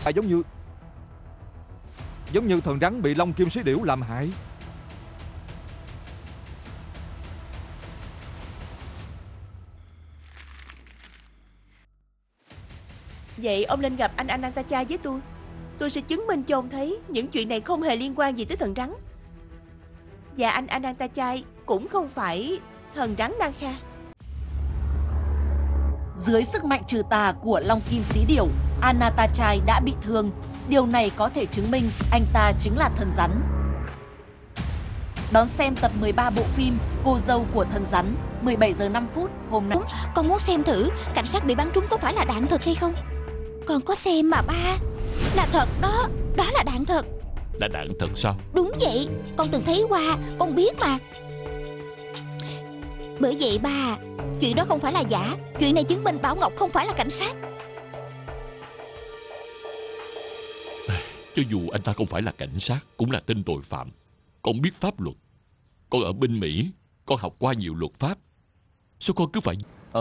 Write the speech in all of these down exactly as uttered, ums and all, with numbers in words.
À, giống như Giống như thần rắn bị Long Kim Sĩ Điểu làm hại. Vậy ông lên gặp anh Anantachai với tôi. Tôi sẽ chứng minh cho ông thấy những chuyện này không hề liên quan gì tới thần rắn. Và anh Anantachai cũng không phải thần rắn Nakha. Dưới sức mạnh trừ tà của Long Kim Sĩ Điểu, Anantachai đã bị thương. Điều này có thể chứng minh anh ta chính là thần rắn. Đón xem tập mười ba bộ phim Cô dâu của thần rắn, mười bảy giờ năm phút hôm nay. Con muốn xem thử cảnh sát bị bắn trúng có phải là đạn thật hay không. Con có xem mà ba. Là thật đó, đó là đạn thật. Là đạn thật sao? Đúng vậy, con từng thấy qua, con biết mà. Bởi vậy ba, chuyện đó không phải là giả. Chuyện này chứng minh Bảo Ngọc không phải là cảnh sát. Cho dù anh ta không phải là cảnh sát, cũng là tên tội phạm. Con biết pháp luật. Con ở bên Mỹ, con học qua nhiều luật pháp. Sao con cứ phải... Ờ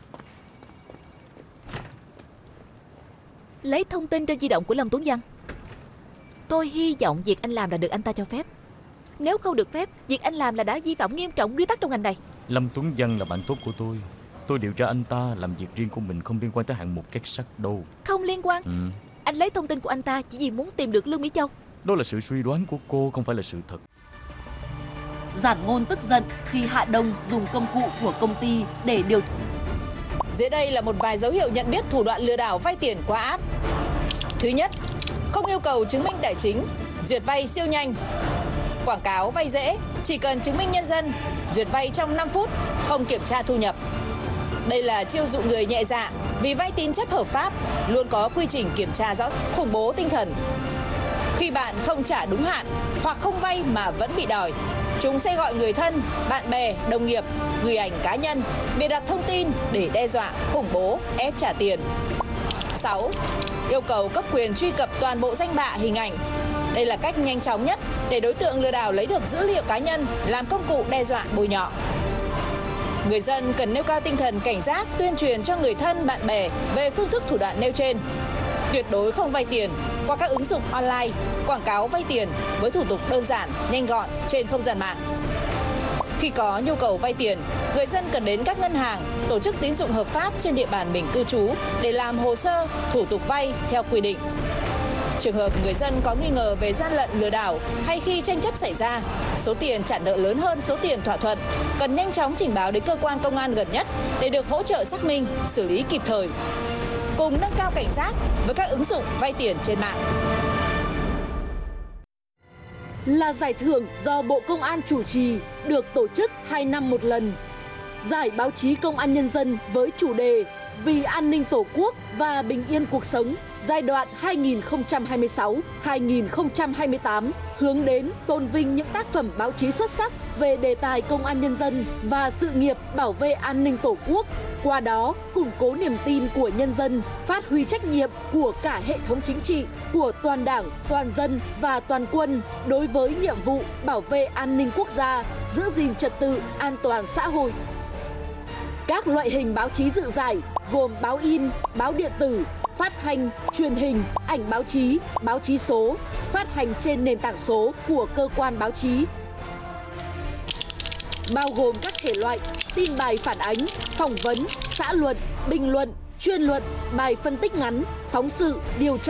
Lấy thông tin trên di động của Lâm Tuấn Văn. Tôi hy vọng việc anh làm là được anh ta cho phép. Nếu không được phép, việc anh làm là đã vi phạm nghiêm trọng quy tắc trong ngành này. Lâm Tuấn Văn là bạn tốt của tôi. Tôi điều tra anh ta làm việc riêng của mình, không liên quan tới hạng mục két sắt đâu. Không liên quan. ừ. Anh lấy thông tin của anh ta chỉ vì muốn tìm được Lương Mỹ Châu. Đó là sự suy đoán của cô, không phải là sự thật. Giản Ngôn tức giận khi Hạ Đông dùng công cụ của công ty để điều. Dưới đây là một vài dấu hiệu nhận biết thủ đoạn lừa đảo vay tiền qua app. Thứ nhất, không yêu cầu chứng minh tài chính, duyệt vay siêu nhanh. Quảng cáo vay dễ, chỉ cần chứng minh nhân dân, duyệt vay trong năm phút, không kiểm tra thu nhập. Đây là chiêu dụ người nhẹ dạ, vì vay tín chấp hợp pháp, luôn có quy trình kiểm tra rõ, khủng bố tinh thần. Khi bạn không trả đúng hạn hoặc không vay mà vẫn bị đòi, chúng sẽ gọi người thân, bạn bè, đồng nghiệp, gửi ảnh cá nhân, bịa đặt thông tin để đe dọa, khủng bố, ép trả tiền. sáu. Yêu cầu cấp quyền truy cập toàn bộ danh bạ hình ảnh. Đây là cách nhanh chóng nhất để đối tượng lừa đảo lấy được dữ liệu cá nhân làm công cụ đe dọa bôi nhọ. Người dân cần nêu cao tinh thần cảnh giác, tuyên truyền cho người thân, bạn bè về phương thức thủ đoạn nêu trên. Tuyệt đối không vay tiền qua các ứng dụng online, quảng cáo vay tiền với thủ tục đơn giản, nhanh gọn trên không gian mạng. Khi có nhu cầu vay tiền, người dân cần đến các ngân hàng, tổ chức tín dụng hợp pháp trên địa bàn mình cư trú để làm hồ sơ, thủ tục vay theo quy định. Trường hợp người dân có nghi ngờ về gian lận lừa đảo hay khi tranh chấp xảy ra, số tiền trả nợ lớn hơn số tiền thỏa thuận, cần nhanh chóng trình báo đến cơ quan công an gần nhất để được hỗ trợ xác minh, xử lý kịp thời. Cùng nâng cao cảnh giác với các ứng dụng vay tiền trên mạng. Là giải thưởng do Bộ Công an chủ trì, được tổ chức hai năm một lần. Giải báo chí Công an Nhân dân với chủ đề Vì an ninh Tổ quốc và bình yên cuộc sống giai đoạn hai nghìn không trăm hai mươi sáu đến hai nghìn không trăm hai mươi tám hướng đến tôn vinh những tác phẩm báo chí xuất sắc về đề tài công an nhân dân và sự nghiệp bảo vệ an ninh Tổ quốc. Qua đó, củng cố niềm tin của nhân dân, phát huy trách nhiệm của cả hệ thống chính trị, của toàn đảng, toàn dân và toàn quân đối với nhiệm vụ bảo vệ an ninh quốc gia, giữ gìn trật tự, an toàn xã hội. Các loại hình báo chí dự giải gồm báo in, báo điện tử, phát thanh, truyền hình, ảnh báo chí, báo chí số, phát hành trên nền tảng số của cơ quan báo chí. Bao gồm các thể loại tin bài phản ánh, phỏng vấn, xã luận, bình luận, chuyên luận, bài phân tích ngắn, phóng sự, điều tra.